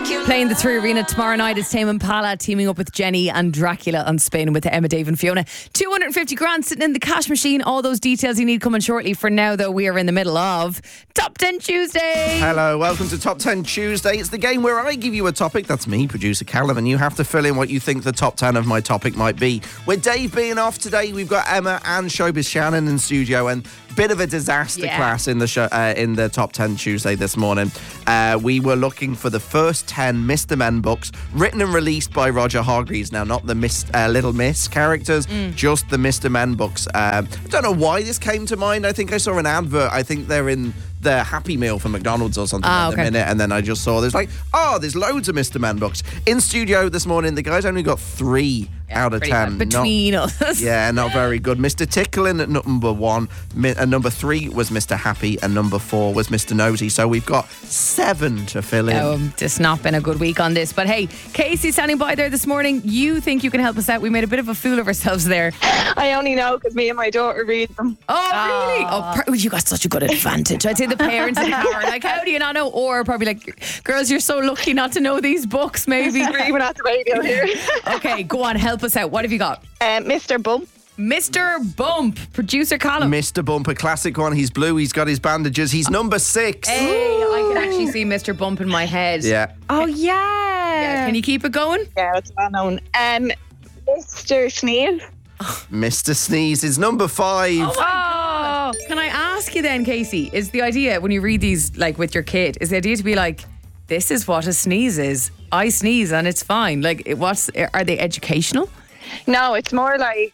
Playing the Three Arena tomorrow night is Tame Impala teaming up with Jenny and Dracula on Spain with Emma, Dave and Fiona. 250 grand sitting in the cash machine. All those details you need coming shortly. For now, though, we are in the middle of Top 10 Tuesday. Hello, welcome to Top 10 Tuesday. It's the game where I give you a topic. That's me, producer Callum, and you have to fill in what you think the top 10 of my topic might be. With Dave being off today, we've got Emma and Showbiz Shannon in studio, and bit of a disaster class in the show, in the Top 10 Tuesday this morning. We were looking for the first 10 Mr. Men books written and released by Roger Hargreaves. Now, not the Little Miss characters, just the Mr. Men books. I don't know why this came to mind. I think I saw an advert. I think they're in the Happy Meal for McDonald's or something at the minute, and then I just saw there's loads of Mr. Men books. In studio this morning, the guys only got 3 out of 10. Between us. Yeah, not very good. Mr. Tickling at number 1, and number 3 was Mr. Happy, and number 4 was Mr. Nosy. So we've got 7 to fill in. It's not been a good week on this, but hey, Casey standing by there this morning. You think you can help us out? We made a bit of a fool of ourselves there. I only know because me and my daughter read them. Oh, really? You got such a good advantage. I'd say the parents in the car are like, how do you not know? Or probably like, girls, you're so lucky not to know these books, maybe. Screaming at the radio here. Okay, go on, help us out. What have you got? Mr. Bump. Mr. Bump, producer Callum. Mr. Bump, a classic one. He's blue, he's got his bandages. He's number 6. Hey, I can actually see Mr. Bump in my head. Yeah. Oh, yeah. Can you keep it going? Yeah, it's well known. Mr. Sneeze. Mr. Sneeze is number 5. Can I ask you then, Casey, is the idea when you read these, like with your kid, is the idea to be like, this is what a sneeze is. I sneeze and it's fine. Like, are they educational? No, it's more like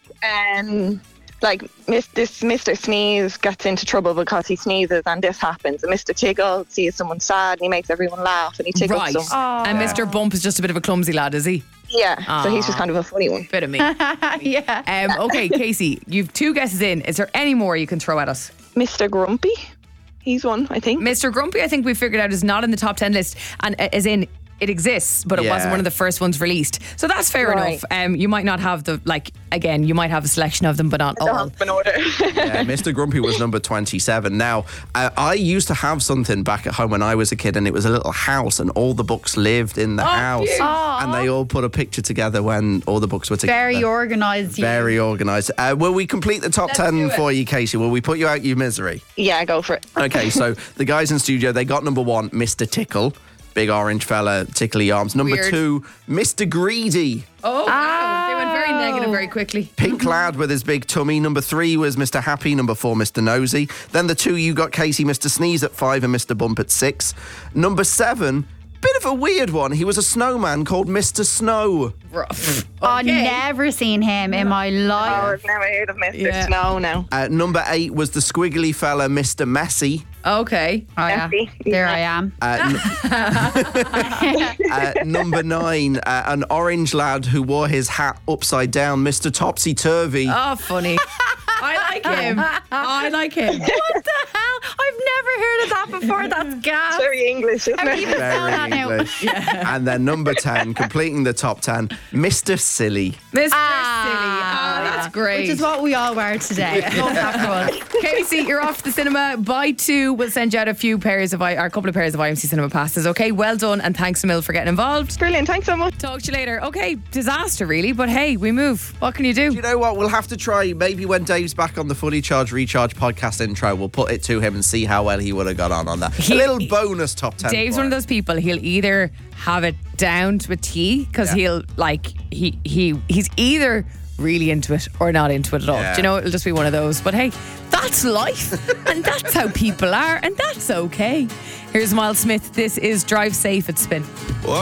this Mr. Sneeze gets into trouble because he sneezes and this happens. And Mr. Tickle sees someone sad and he makes everyone laugh and he tickles them. And Mr. Bump is just a bit of a clumsy lad, is he? Yeah, so he's just kind of a funny one. Bit of me. Yeah. Okay, Casey, you've 2 guesses in. Is there any more you can throw at us? Mr. Grumpy. He's one, I think. Mr. Grumpy, I think we figured out, is not in the top 10 list. And as in, it exists, but it wasn't one of the first ones released. So that's fair enough. You might not have you might have a selection of them, but not all. In order. Yeah, Mr. Grumpy was number 27. Now, I used to have something back at home when I was a kid, and it was a little house, and all the books lived in the house. And they all put a picture together when all the books were together. Very organised. Very organised. Will we complete the top 10 for you, Casey? Will we put you out your misery? Yeah, go for it. Okay, so the guys in studio, they got number 1, Mr. Tickle. Big orange fella, tickly arms. Number 2, Mr. Greedy. Oh, wow. They went very negative very quickly. Pink lad with his big tummy. Number 3 was Mr. Happy. Number 4, Mr. Nosy. Then the 2 you got, Casey, Mr. Sneeze at 5 and Mr. Bump at 6. Number 7, bit of a weird one. He was a snowman called Mr. Snow. Rough. I've never seen him in my life. Oh, I've never heard of Mr. Snow now. Number 8 was the squiggly fella, Mr. Messy. Okay. Oh, yeah. There I am. Number 9, an orange lad who wore his hat upside down, Mr. Topsy Turvy. Oh, funny. I like him. What the hell? I've never heard of that before. That's gas. Very English, isn't it? Even spell that now. English. And then number 10, completing the top 10, Mr. Silly. Mr. Silly. Oh, that's great. Which is what we all wear today. Love that for us. Casey, you're off to the cinema. Buy 2. We'll send you out a couple of pairs of IMC Cinema passes. Okay, well done, and thanks a mil for getting involved. Brilliant, thanks so much. Talk to you later. Okay, disaster really, but hey, we move. What can you do? Do you know what? We'll have to try, maybe when Dave's back on the Fully Charged Recharge podcast intro, we'll put it to him and see how well he would have got on that. A little bonus top 10. Dave's one of those people, he'll either have it down to a T, because he's either really into it or not into it at all. Do you know, it'll just be one of those. But hey, that's life and that's how people are, and that's okay. Here's Miles Smith. This is Drive Safe at Spin.